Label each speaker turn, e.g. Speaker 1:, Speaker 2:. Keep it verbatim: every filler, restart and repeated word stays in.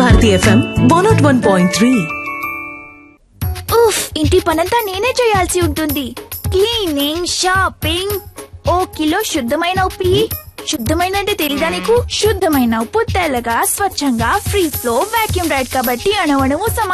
Speaker 1: Bharati FM one not one point three.
Speaker 2: ఉఫ్, ఇంటి పనంతా నేనే చేయాల్సి ఉంటుంది. క్లీనింగ్, షాపింగ్, ఓ కిలో శుద్ధమైన ఉప్పు ఇయ్యి. శుద్ధమైన అంటే తెలీదా నీకు? శుద్ధమైన ఉప్పు తెల్లగా స్వచ్ఛంగా ఫ్రీజ్ లో వాక్యూమ్ రైడ్ కాబట్టి అణువణువు